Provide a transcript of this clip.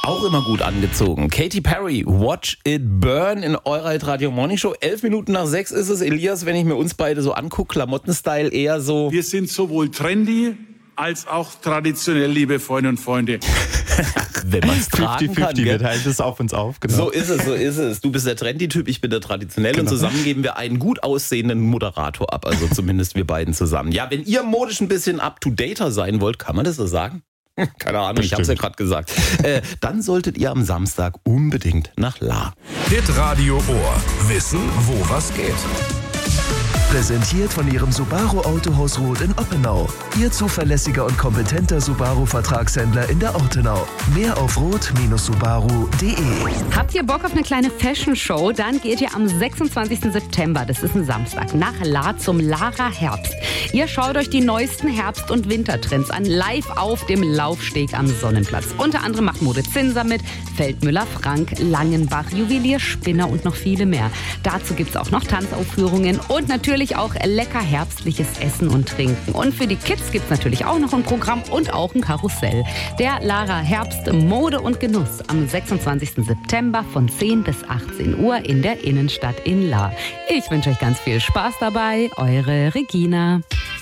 Auch immer gut angezogen. Katy Perry, Watch It Burn in eurer Hit-Radio Morning Show. 11 Minuten nach 6 ist es, Elias, wenn ich mir uns beide so angucke, Klamottenstyle eher so... Wir sind sowohl trendy als auch traditionell, liebe Freunde und Freunde. Wenn man es tragen 50-50, kann. wir teilen das auf uns auf. Genau. So ist es. Du bist der Trendy-Typ, ich bin der Traditionell und zusammen geben wir einen gut aussehenden Moderator ab. Also zumindest wir beiden zusammen. Ja, wenn ihr modisch ein bisschen up-to-dater sein wollt, kann man das so sagen? Keine Ahnung, ich habe es ja gerade gesagt. Dann solltet ihr am Samstag unbedingt nach La. Hit-Radio Ohr. Wissen, wo was geht. Präsentiert von Ihrem Subaru Autohaus Roth in Oppenau. Ihr zuverlässiger und kompetenter Subaru-Vertragshändler in der Ortenau. Mehr auf roth-subaru.de. Habt ihr Bock auf eine kleine Fashion-Show? Dann geht ihr am 26. September, das ist ein Samstag, nach La zum Lara Herbst. Ihr schaut euch die neuesten Herbst- und Wintertrends an, live auf dem Laufsteg am Sonnenplatz. Unter anderem macht Mode Zinser mit, Feldmüller, Frank, Langenbach, Juwelier, Spinner und noch viele mehr. Dazu gibt es auch noch Tanzaufführungen und natürlich auch lecker herbstliches Essen und Trinken. Und für die Kids gibt es natürlich auch noch ein Programm und auch ein Karussell. Der Lara Herbst Mode und Genuss am 26. September von 10 bis 18 Uhr in der Innenstadt in La. Ich wünsche euch ganz viel Spaß dabei. Eure Regina.